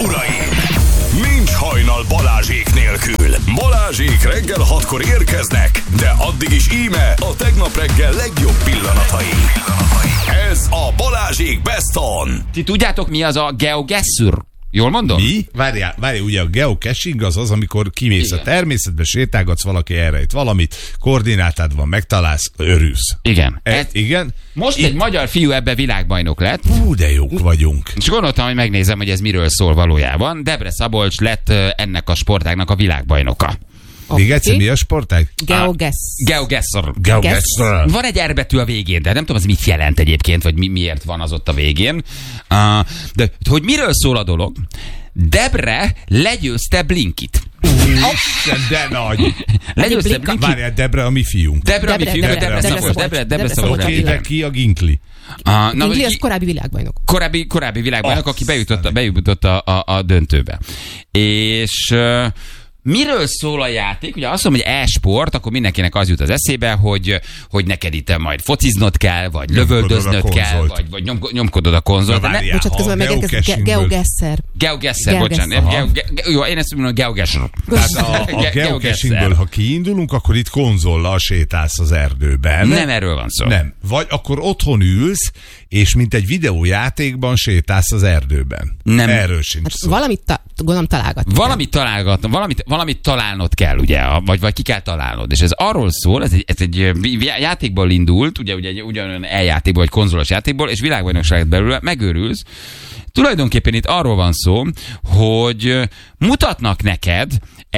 uraim! Nincs hajnal Balázsék nélkül. Balázsék reggel 6-kor érkeznek, de addig is íme a tegnap reggel legjobb pillanatai. Ez a Balázsék Best On. Ti tudjátok, mi az a GeoGuessr? Jól mondom? Mi? Várjál, ugye a geocaching az, amikor kimész a természetbe, sétálgatsz, valaki elrejt valamit, koordinátád van, megtalálsz, örülsz. Igen. Igen? Most egy magyar fiú ebbe világbajnok lett. Hú, de jók vagyunk. És gondoltam, hogy megnézem, hogy ez miről szól valójában. Debre Szabolcs lett ennek a sportágnak a világbajnoka. Még egyszer mi a sportág? GeoGuessr. GeoGuessr. Van egy R betű a végén, de nem tudom, az mit jelent egyébként, vagy miért van az ott a végén. De hogy miről szól a dolog? Debre legyőzte Blinkit. De nagy. Legyőzte Blinkit. Várjál, Debre a mi fiunk. Debre a mi fiunk, Debre Szabolcs. Oké, ki a Ginkli? Ginkli az korábbi világbajnok. Korábbi világbajnok, aki bejutott a döntőbe. És... miről szól a játék? Ugye azt mondom, hogy e-sport, akkor mindenkinek az jut az eszébe, hogy neked itt majd fociznod kell, vagy lövöldöznöd kell, vagy nyomkodod a konzolt. Bocsánat, közben megérkezik GeoGuessr. GeoGuessr, bocsánat. Jó, én ezt mondom, GeoGuessr. A geocachingből, ha kiindulunk, akkor itt konzollal sétálsz az erdőben. Nem erről van szó. Nem. Vagy akkor otthon ülsz, és mint egy videójátékban sétálsz az erdőben. Nem. Erről sincs szó. Valamit gondolom találgatni. Valamit találnod kell, ugye, vagy ki kell találnod. És ez arról szól, ez egy játékból indult, ugye ugyanolyan e-játékból, vagy konzolos játékból, és világbajnokságot belőle megőrülsz. Tulajdonképpen itt arról van szó, hogy mutatnak neked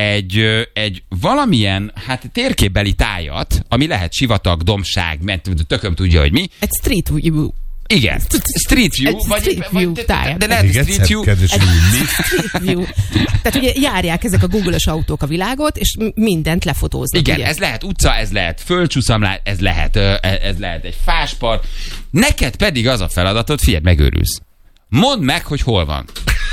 egy valamilyen térképbeli tájat, ami lehet sivatag, dombság, mert tököm tudja, hogy mi. Egy street view. Igen, Street View. De lehet Street View. Street View. Tehát ugye járják ezek a Google-ös autók a világot, és mindent lefotóznak. Igen, ugye? Ez lehet utca, ez lehet földcsúszamlás, ez lehet egy fáspart. Neked pedig az a feladatod, figyelj, megőrülsz. Mondd meg, hogy hol van.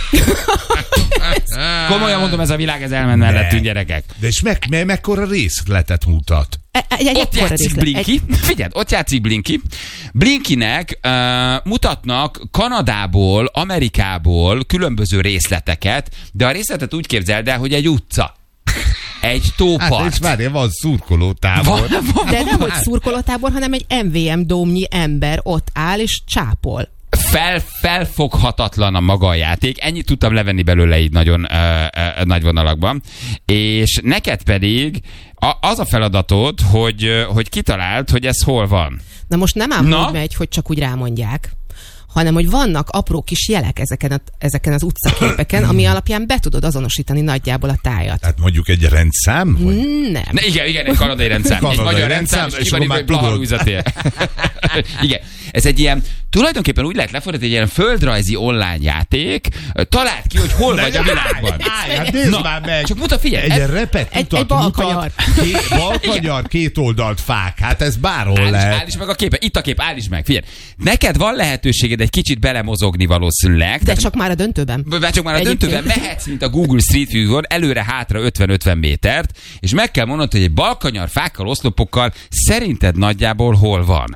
Komolyan mondom, ez a világ, ez elment mellettünk, gyerekek. De és mekkora részletet mutat? Ott játszik Blinky. Figyelj, ott játszik Blinky. Blinkynek mutatnak Kanadából, Amerikából különböző részleteket, de a részletet úgy képzeld el, hogy egy utca. Egy tópart. És várjál, van szurkolótábor. De nem hogy szurkolótábor, hanem egy MVM dómnyi ember ott áll és csápol. Felfoghatatlan a maga a játék. Ennyit tudtam levenni belőle így nagyon nagy vonalakban. És neked pedig az a feladatod, hogy kitaláld, hogy ez hol van. Na most nem ám úgy megy, hogy csak úgy rámondják, hanem hogy vannak apró kis jelek ezeken az utcaképeken, ami alapján be tudod azonosítani nagyjából a tájat. Tehát mondjuk egy rendszám? Vagy? Nem. Igen, egy kanadai rendszám. Egy magyar rendszám, és ki van Blahalújzatél. Igen. Ez egy ilyen, tulajdonképpen úgy lehet lefordítani, egy ilyen földrajzi online játék. Találd ki, hogy hol vagy a világban. Hát nézd már meg. Csak mutat, figyelj. Egy repet egy balkanyar. Balkanyar, két oldalt fák. Hát ez bárhol lehet. Állíts meg a képet. Itt a kép, állíts meg. Figyelj. Neked van lehetőséged egy kicsit belemozogni valószínűleg. De csak már a döntőben. Mehetsz, mint a Google Street View-on, előre-hátra 50-50 métert, és meg kell mondanod, hogy egy balkanyar fákkal, oszlopokkal szerinted nagyjából hol van.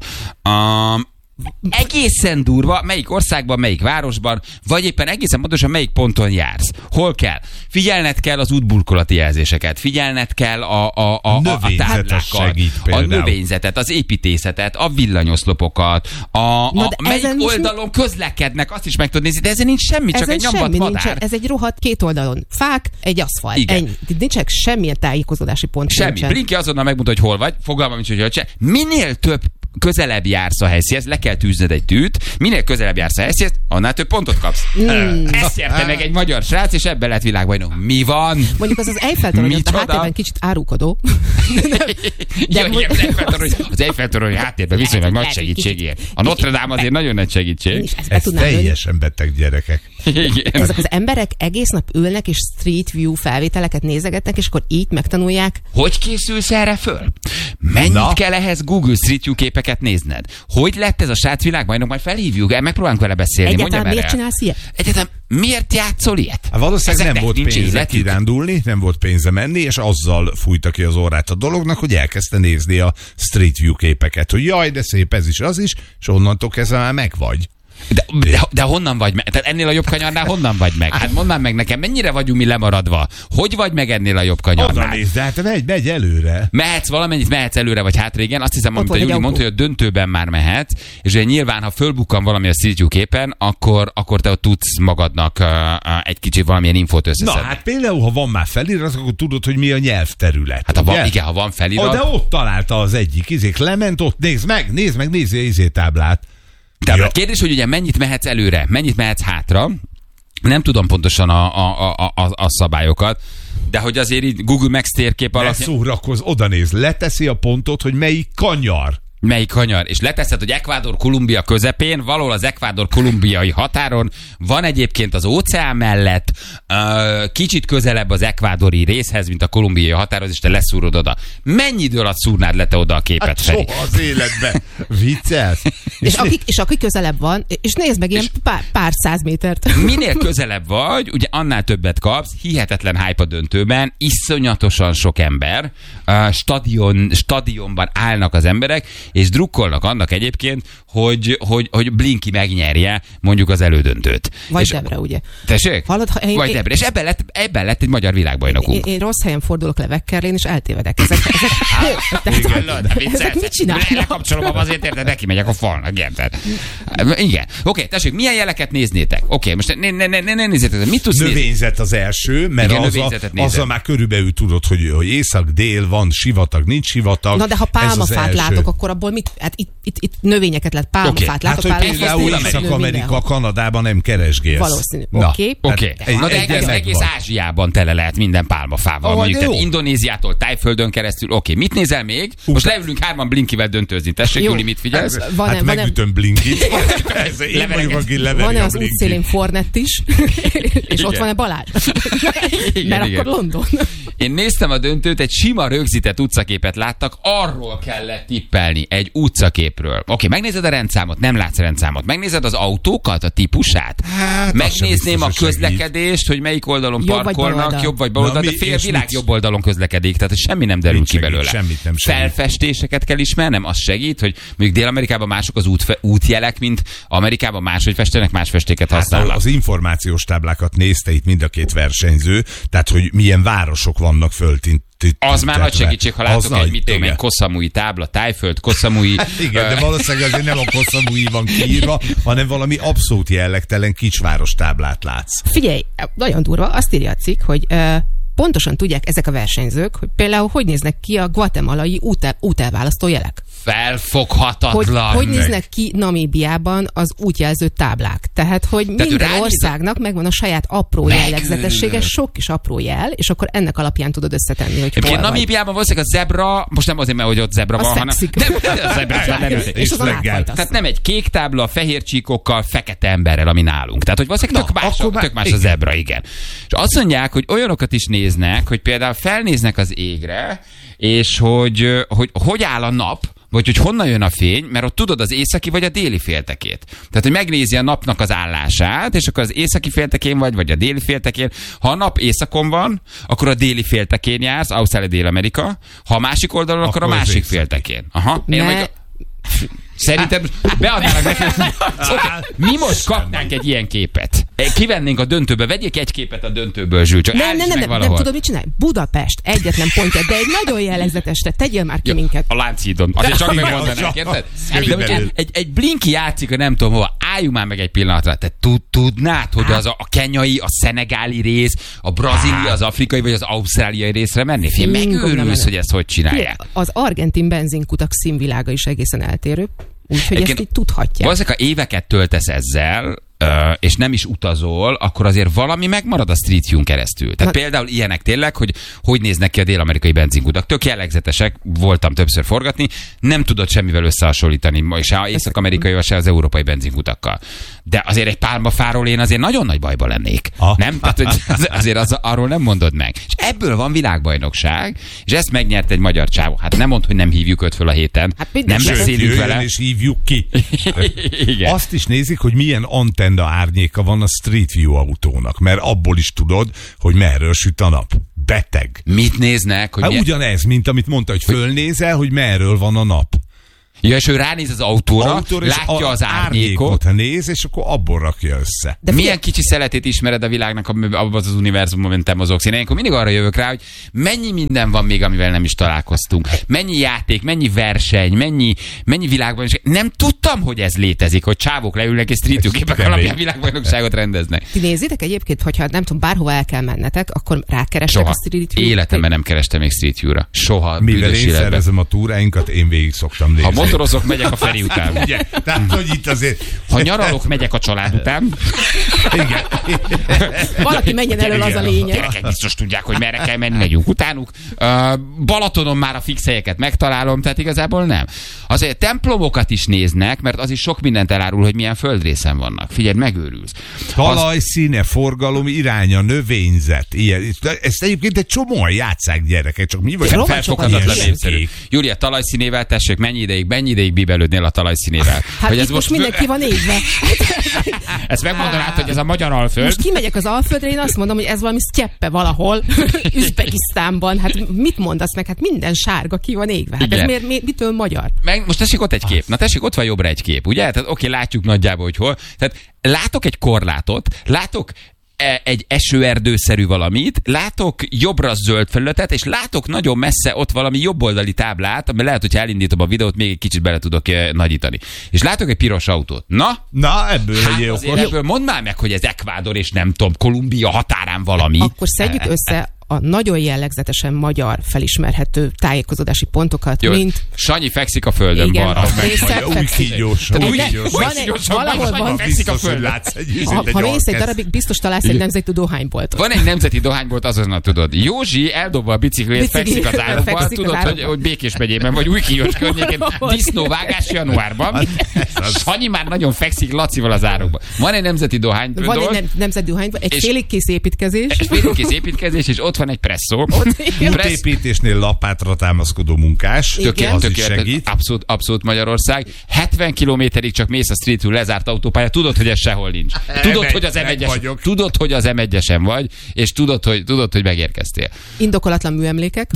Egészen durva, melyik országban, melyik városban, vagy éppen egészen pontosan melyik ponton jársz. Hol kell? Figyelned kell az útburkolati jelzéseket, figyelned kell a táblákat, a növényzetet, az építészetet, a villanyoszlopokat, melyik oldalon közlekednek, azt is meg tudod nézni, de ezen nincs semmi, csak egy nyomvat madár. Ez egy rohadt két oldalon. Fák, egy aszfalt. Ennyi. Nincsenek semmilyen tájékozódási pont. Semmi. Blinky azonnal megmutatja, hogy hol vagy, fogalmam nincs, hogy minél több közelebb jársz a helyszínhez, le kell tűzned egy tűt, minél közelebb jársz a helyszínhez, annál több pontot kapsz. Ezt érte meg egy magyar srác, és ebben lett világbajnok. Mi van? Mondjuk az Eiffel-torony a háttérben kicsit árulkodó. Az Eiffel-torony háttérben viszonylag nagy segítség. A Notre Dame azért nagyon nagy segítség. Ez teljesen beteg gyerekek. Ezek az emberek egész nap ülnek, és Street View felvételeket nézegetnek, és akkor így megtanulják. Hogy készülsz erre föl? Mennyit kell ehhez Google Street View képeket nézned? Hogy lett ez a srác világbajnok? Majd felhívjuk, megpróbálunk vele beszélni. Egyáltalán miért csinálsz ilyet? Egyáltalán miért játszol ilyet? Valószínűleg nem volt pénze kirándulni, nem volt pénze menni, és azzal fújta ki az orrát a dolognak, hogy elkezdte nézni a Street View képeket, hogy jaj, de szép ez is, az is, és onnantól kezdve már megvagy. De honnan vagy meg? Tehát ennél a jobb kanyarnál honnan vagy meg? Hát mondd meg nekem, mennyire vagyunk mi lemaradva? Hogy vagy meg ennél a jobb kanyarnál? Oda nézd, de hát megy előre. Mehetsz előre vagy hátrébb, igen. Azt hiszem, amit a Júli mondta, hogy a döntőben már mehetsz, és ugye nyilván, ha fölbukkan valami a Street View képen, akkor te ott tudsz magadnak egy kicsit valamilyen infót összeszedni. Na hát például, ha van már felirat, akkor tudod, hogy mi a nyelvterület. Hát ha van felirat. De ott találta az egyik, lement ott, nézd meg táblát. De kérdés, hogy ugye mennyit mehetsz előre, mennyit mehetsz hátra. Nem tudom pontosan a szabályokat, de hogy azért így Google Maps térkép alatt... Ne szórakozz, oda néz, leteszi a pontot, hogy melyik kanyar. Melyik kanyar? És leteszed, hogy Ecuador-Kolumbia közepén, valahol az Ecuador-kolumbiai határon, van egyébként az óceán mellett, kicsit közelebb az ekvádori részhez, mint a kolumbiai határhoz, és te leszúrod oda. Mennyi idő alatt szúrnád le te oda a képet, hát Feri? soha az életben. Viccelsz? És aki közelebb van, és nézd meg ilyen pár száz métert. Minél közelebb vagy, ugye annál többet kapsz, hihetetlen hype a döntőben, iszonyatosan sok ember, stadionban állnak az emberek, és drukkolnak annak egyébként, hogy Blinky megnyerje mondjuk az elődöntőt. Vagy és Debre, ugye? Tessék? Hallod, vagy Debre. És ebben lett egy magyar világbajnokunk. Én rossz helyen fordulok le Vekkerlén, és eltévedek. Ezek mit csinálnak? Lekapcsolom, azért érted, neki megyek a falnak, érted? Igen. Oké, tessék, milyen jeleket néznétek? Oké, most ne nézzétek, mit tudsz nézni? Növényzet az első, mert azzal már körülbelül tudod, hogy észak-dél van, sivatag, nincs sivatag. Na de ha pálmafát látok, akkor abból mit? Hát itt növényeket lehet, pálmafát látok. Hát, hogy például Észak-Amerika, Kanadában nem keresgélsz. Valószínű. Oké. Na de egész Ázsiában tele lehet minden pálmafával. Mondjuk tehát Indonésziától Tájföldön keresztül. Oké, mit nézel még? Most leülünk hárman Blinkivel döntőzni. Tessék, Júli, mit figyelsz? Hát megütöm Blinkit. Van-e az útszélén Fornett is? És ott van-e Balázs? Mert akkor London. Én néztem a döntőt, egy sima rögzített utcaképet láttak, arról kellett tippelni egy utcaképről. Oké, megnézed a rendszámot, nem látsz rendszámot. Megnézed az autókat, a típusát. Hát, megnézném a közlekedést, hogy melyik oldalon parkolnak, jobb vagy bal oldal, de fél világ jobb oldalon közlekedik, tehát semmi nem derül ki belőle. Semmit nem segít. Felfestéseket kell ismernem, az segít, hogy mondjuk Dél-Amerikában mások az útjelek, mint Amerikában máshogy festenek, más festéket használnak. Hát az információs táblákat nézte itt mind a két versenyző, tehát hogy milyen városok vannak föltint. Az már nagy segítség, ha látok egy Koszamui tábla, Tájföld, Koszamui. Igen, de valószínűleg azért nem a Koszamui van kiírva, hanem valami abszolút jellegtelen kicsváros táblát látsz. Figyelj, nagyon durva, azt írja a cikk, hogy pontosan tudják ezek a versenyzők, hogy például hogy néznek ki a guatemalai útelválasztó jelek. Felfoghatatlan. Hogy néznek ki Namíbiában az útjelző táblák. Tehát, hogy minden országnak megvan a saját apró jellegzetessége, sok kis apró jel, és akkor ennek alapján tudod összetenni, hogy hol vagy. Namíbiában valószínűleg a zebra, most nem azért, mert hogy ott zebra van, hanem... A zebra és az a tehát nem egy kék tábla, fehér csíkokkal, fekete emberrel, ami nálunk. Tehát, hogy valószínűleg tök más a zebra, igen. És azt mondják, hogy olyanokat is néznek, hogy például felnéznek az égre, és hogy áll a nap, vagy hogy honnan jön a fény, mert ott tudod az északi vagy a déli féltekét. Tehát, hogy megnézi a napnak az állását, és akkor az északi féltekén vagy a déli féltekén. Ha a nap északon van, akkor a déli féltekén jársz, Ausztrália, Dél-Amerika. Ha a másik oldalon, akkor a másik féltekén. Aha. Szerintem beadnának nekünk. Mi most kapnánk egy ilyen képet. Kivennénk a döntőbe, vegyék egy képet a döntőből, Zsül, csak nem tudom, mit csinálj. Budapest, egyetlen pontja, de egy nagyon jellegzetesre, tegyél már ki minket. A Lánchídon. Azért csak megmondanák, érted? Egy Blinky játszik, nem tudom hova, álljunk már meg egy pillanatra. Te tudnád, hogy az a kenyai, a szenegáli rész, a brazili, az afrikai vagy az ausztráliai részre menni? Fél megőrülsz, hogy ezt hogy csinálják. Az argentin benzinkutak színvilága is egészen eltérő. Úgyhogy ezt így tudhatják. Valószínűleg, ha éveket töltesz ezzel, és nem is utazol, akkor azért valami megmarad a Street View-n keresztül. Tehát például ilyenek tényleg, hogy néznek ki a dél-amerikai benzinkutak. Tök jellegzetesek, voltam többször forgatni, nem tudod semmivel összehasonlítani, se az észak-amerikai, se az európai benzinkutakkal. De azért egy pálmafáról én azért nagyon nagy bajba lennék. Nem? Tehát azért arról nem mondod meg. És ebből van világbajnokság, és ezt megnyert egy magyar csávó. Hát nem mondd, hogy nem hívjuk őt föl a héten. Nem beszélünk vele. És hívjuk ki. Igen. Azt is nézik, hogy milyen antenna árnyéka van a Street View autónak, mert abból is tudod, hogy merről süt a nap. Beteg. Mit néznek? Hogy ugyanez, mint amit mondta, hogy fölnézel, hogy merről van a nap. Ja, és ő ránéz az autóra, látja az árnyékot. Néz, és akkor abból rakja össze. De milyen kicsi szeletét ismered a világnak, abban az univerzumban, amiben te mozogsz. Én ilyenkor mindig arra jövök rá, hogy mennyi minden van még, amivel nem is találkoztunk. Mennyi játék, mennyi verseny, mennyi világban. Nem tudtam, hogy ez létezik, hogy csávok leülnek és Street View képek alapján világbajnokságot rendeznek. Ti nézitek egyébként, hogyha nem tudom, bárhova el kell mennetek, akkor rákerestek a Street View? Életemben nem kerestem még Street View-ra. Soha. Mivel én szervezem a túráinkat, én végig szoktam nézni. Ha motorozok, megyek a Feri után. Ugye? Tehát, hogy itt azért... Ha nyaralok, megyek a család után. Igen. Valaki menjen elől, az a lényeg. Gyerekek biztos tudják, hogy merre kell menni, megyünk utánuk. Balatonon már a fix helyeket megtalálom, tehát igazából nem. Azért templomokat is néznek, mert az is sok mindent elárul, hogy milyen földrészen vannak. Figyelj, megőrülsz. Talajszíne, forgalom iránya, növényzet. Ilyen. Ezt egyébként egy csomóan játsszák gyerekek, csak mi vagyunk felfoghatatlan népszerű. Júlia, talajszínével tessék, mennyi ideig bibelődnél a talajszínével? Hát hogy ez most mindenki van égve. Ezt megmondanád, hogy ez a magyar Alföld. Most kimegyek az Alföldre, én azt mondom, hogy ez valami sztyeppe valahol, Üzbegisztánban. Hát mit mondasz meg? Hát minden sárga ki van égve. Hát ez mitől magyar? Most tessék ott egy kép. Na tessék, ott van jobbra egy kép, ugye? Tehát oké, látjuk nagyjából, hogy hol. Tehát látok egy korlátot, látok egy esőerdőszerű valamit, látok jobbra zöld felületet, és látok nagyon messze ott valami jobboldali táblát, ami lehet, hogyha elindítom a videót, még egy kicsit bele tudok nagyítani. És látok egy piros autót. Na ebből egy jó. Ebből mondd már meg, hogy ez Ekvádor és nem tudom, Kolumbia határán valami. Akkor szedjük össze a nagyon jellegzetesen magyar felismerhető tájékozódási pontokat, jó, mint... Sanyi fekszik a földön balra. Új kígyós. Valahol van. Fekszik a földön. Ha mész egy darabig, biztos találsz egy nemzeti dohányboltot. Van egy nemzeti dohánybolt, azonnal tudod. Józsi eldobva a biciklét, fekszik az árokban, tudod, hogy Békés megyében, vagy Újkígyós környékén, disznóvágás januárban. Sanyi már nagyon fekszik Lacival az árokban. Van egy nemzeti dohánybolt. Van egy nemzeti dohánybolt, egy félig kész építkezés, és ott van egy presszó. Útépítésnél lapátra támaszkodó munkás. Tökéletes. Abszolút Magyarország. 70 kilométerig csak mész a Street View lezárt autópálya. Tudod, hogy ez sehol nincs. Tudod, hogy az M1-esen vagy, és tudod, hogy megérkeztél. Indokolatlan műemlékek.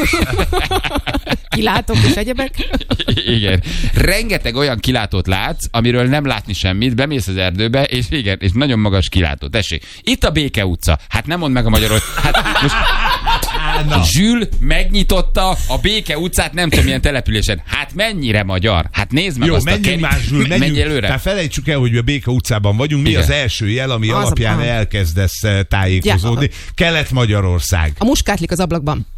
Kilátók és egyebek. Igen. Rengeteg olyan kilátót látsz, amiről nem látni semmit, bemész az erdőbe, és igen, és nagyon magas kilátó. Tessék, itt a Béke utca. Hát nem mondd meg a magyarul. Hát most Zsül megnyitotta a Béke utcát, nem tudom milyen településen. Hát mennyire magyar? Hát nézd meg azt a menjünk már, Zsül, menjünk előre. Tehát felejtsük el, hogy a Béke utcában vagyunk. Mi az első jel, ami alapján elkezdesz tájékozódni? Kelet-Magyarország. A muskátlik az ablakban.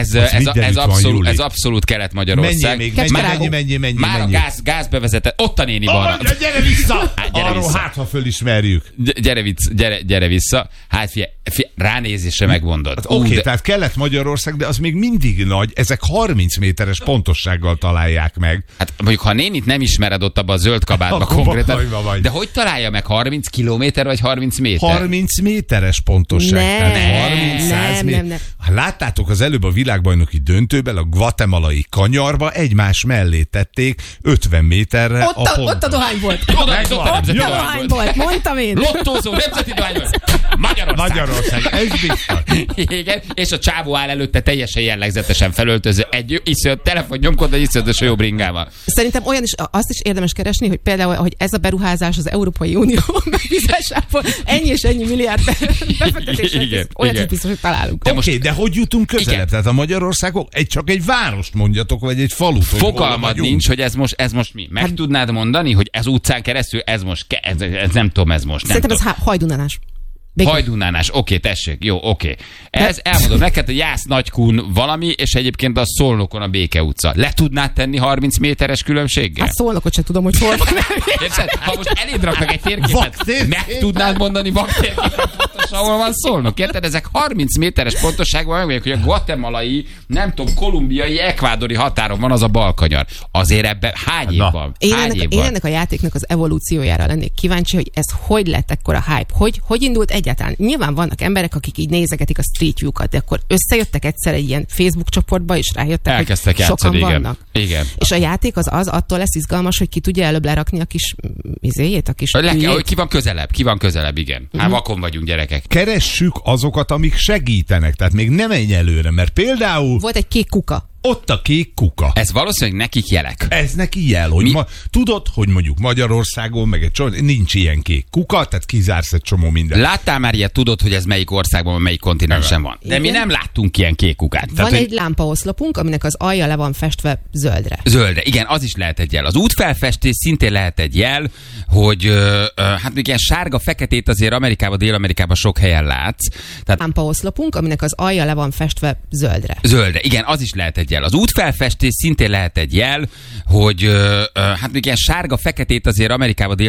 Ez abszolút Kelet-Magyarország. Mennyi. Már a gázbevezetett. Ott a néni van. Gyere vissza! Arról hát, ha fölismerjük. Gyere vissza. Hát figyelj, ránézésre megmondod. Oké, tehát Kelet-Magyarország, de az még mindig nagy. Ezek 30 méteres pontossággal találják meg. Hát mondjuk, ha nénit nem ismered ott abban a zöld kabátba konkrétan. De hogy találja meg 30 kilométer vagy 30 méter? 30 méteres pontosság. Nem. Láttátok az előbb a világbajnoki döntőben a guatemalai kanyarba egymás mellé tették 50 méterre a pontot. Ott a dohány volt. Mondtam én. Lottózó, nemzeti dohány volt. Magyarország, ez biztos. Igen, és a csávó áll előtte teljesen jellegzetesen felöltöző. Egy telefon nyomkod, egy iszonyat jó bringával. Szerintem olyan is, azt is érdemes keresni, hogy például, hogy ez a beruházás az Európai Unió megbízásából ennyi és ennyi milliárd befektetésre, olyat is biztos, hogy találunk. Oké, de hogy jutunk közelebb? Tehát a Magyarországok csak egy várost mondjatok, vagy egy falut. Fogalmad nincs, hogy ez most mi. Meg tudnád mondani, hogy ez utcán keresztül, ez nem tudom, ez most. Szerintem ez hajdunánás. Hajdunánás, oké, tessék, jó, oké. Ez elmondom neked, hogy Jász Nagykún valami, és egyébként a Szolnokon a Béke utca. Le tudnád tenni 30 méteres különbséggel? Hát Szolnokot sem tudom, hogy hol van. Ha most eléd raknak egy térképet, meg tudnád mondani vaktérképet, ahol van Szolnok, érted? Ezek 30 méteres pontosságban megmondják, hogy a guatemalai, nem tudom, kolumbiai, ekvádori határon van az a balkanyar. Azért ebben hány év van? Én ennek a játéknak az evolúciójára lennék kíváncsi, hogy ez hogy lett ekkora hype? Hogy indult egyáltalán? Nyilván vannak emberek, akik így nézegetik a Street View-kat, de akkor összejöttek egyszer egy ilyen Facebook csoportba, és rájöttek, elkezdtek hogy sokan játszani, vannak. Igen. És a játék az attól lesz izgalmas, hogy ki tudja előbb lerakni a kis izéjét, a kis ki van közelebb, igen. Hát vakon vagyunk, gyerekek. Keressük azokat, amik segítenek, tehát még nem menj előre, mert például... Volt egy kék kuka. ott a kék kuka. Ez valószínűleg nekik jelek. Ez neki jel, hogy tudod, hogy mondjuk Magyarországon meg egy csomó, nincs ilyen kék kuka, tehát kizársz egy csomó mindent. Láttál már ilyet, tudod, hogy ez melyik országban, melyik kontinensen van. De mi nem láttunk ilyen kék kukát. Van egy lámpaoszlopunk, aminek az alja le van festve zöldre. Zöldre, igen, az is lehet egy jel. Az útfelfestés szintén lehet egy jel, hogy hát még ilyen sárga-feketét azért Amerikában, Dél-Amerikában sok helyen látsz. Tehát Lámpaoszlopunk, aminek az alja le van festve zöldre. Zöldre, igen, az is lehet egy jel. Az útfelfestés szintén lehet egy jel, hogy hát még ilyen sárga-feketét azért Amerikában,